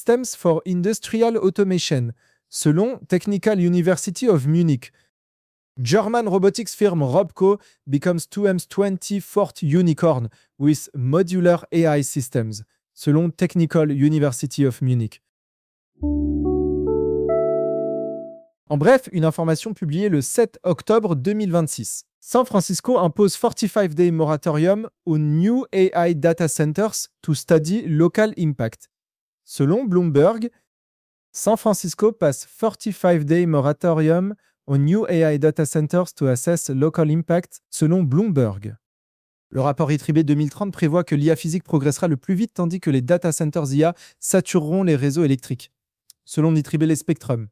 Systems for Industrial Automation, selon Technical University of Munich. German robotics firm Robco becomes 2M's 24th unicorn with modular AI systems, selon Technical University of Munich. En bref, une information publiée le 7 octobre 2026. San Francisco impose 45-day moratorium aux new AI data centers to study local impact. Selon Bloomberg, San Francisco passe 45-day moratorium aux new AI data centers to assess local impact, selon Bloomberg. Le rapport IEEE 2030 prévoit que l'IA physique progressera le plus vite tandis que les data centers IA satureront les réseaux électriques, selon IEEE Spectrum.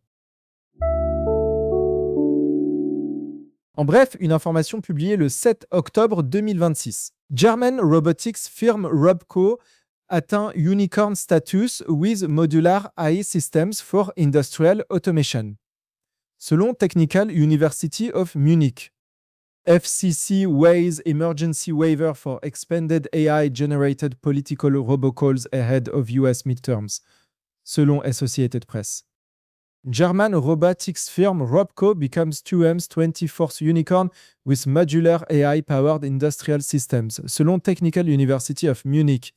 En bref, une information publiée le 7 octobre 2026. German robotics firm Robco atteint unicorn status with modular AI systems for industrial automation. Selon Technical University of Munich. FCC weighs emergency waiver for expanded AI-generated political robocalls ahead of US midterms, selon Associated Press. German robotics firm Robco becomes 2M's 24th unicorn with modular AI-powered industrial systems, selon Technical University of Munich.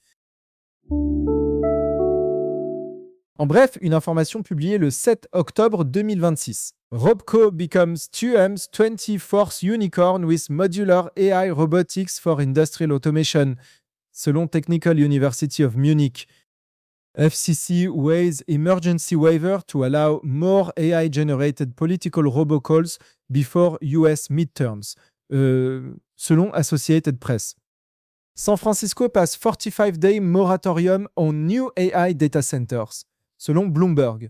En bref, une information publiée le 7 octobre 2026. Robco becomes 2M's 24th unicorn with modular AI robotics for industrial automation, selon Technical University of Munich. FCC weighs emergency waiver to allow more AI-generated political robocalls before US midterms, selon Associated Press. San Francisco passe 45-day moratorium on new AI data centers, selon Bloomberg.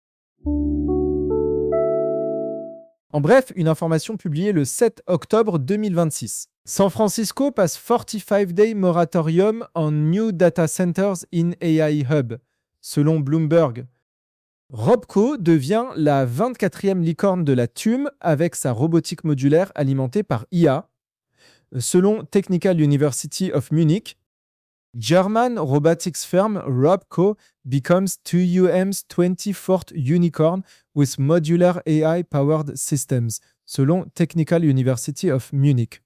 En bref, une information publiée le 7 octobre 2026. San Francisco passe 45-day moratorium on new data centers in AI Hub, selon Bloomberg. Robco devient la 24e licorne de la TUM avec sa robotique modulaire alimentée par IA, selon Technical University of Munich. German robotics firm Robco becomes 2M's 24th unicorn with modular AI-powered systems, selon Technical University of Munich.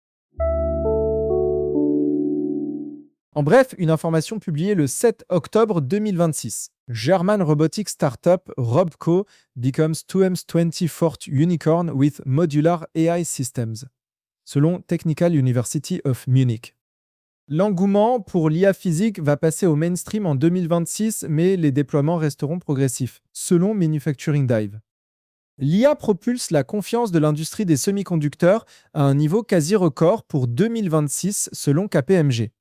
En bref, une information publiée le 7 octobre 2026. German robotics startup Robco becomes 2M's 24th unicorn with modular AI systems, selon Technical University of Munich. L'engouement pour l'IA physique va passer au mainstream en 2026, mais les déploiements resteront progressifs, selon Manufacturing Dive. L'IA propulse la confiance de l'industrie des semi-conducteurs à un niveau quasi record pour 2026, selon KPMG.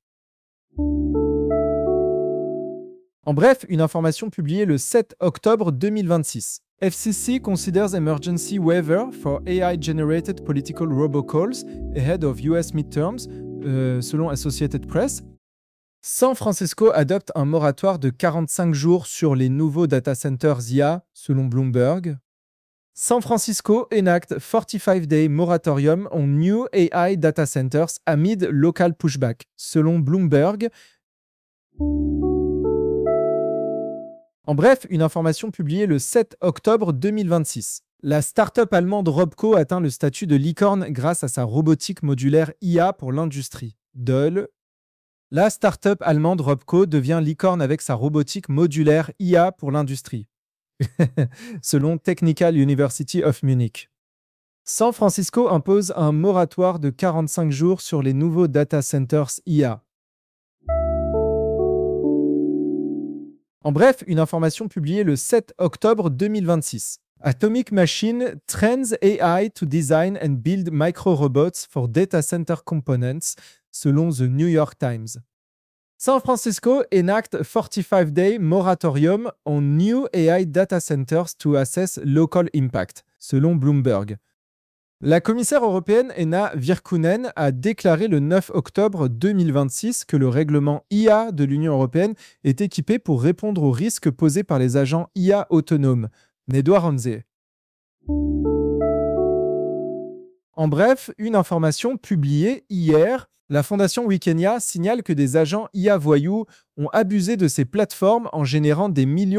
En bref, une information publiée le 7 octobre 2026. FCC considers emergency waiver for AI-generated political robocalls ahead of US midterms, selon Associated Press. San Francisco adopte un moratoire de 45 jours sur les nouveaux data centers IA, selon Bloomberg. San Francisco enacts 45-day moratorium on new AI data centers amid local pushback, selon Bloomberg. En bref, une information publiée le 7 octobre 2026. La start-up allemande Robco atteint le statut de licorne grâce à sa robotique modulaire IA pour l'industrie. La start-up allemande Robco devient licorne avec sa robotique modulaire IA pour l'industrie, selon Technical University of Munich. San Francisco impose un moratoire de 45 jours sur les nouveaux data centers IA. En bref, une information publiée le 7 octobre 2026. Atomic Machine trains AI to design and build micro-robots for data center components, selon The New York Times. San Francisco enacts 45-day moratorium on new AI data centers to assess local impact, selon Bloomberg. La commissaire européenne Henna Virkkunen a déclaré le 9 octobre 2026 que le règlement IA de l'Union européenne est équipé pour répondre aux risques posés par les agents IA autonomes. Nedouard Hanze. En bref, une information publiée hier, la fondation Wikenia signale que des agents IA voyous ont abusé de ces plateformes en générant des millions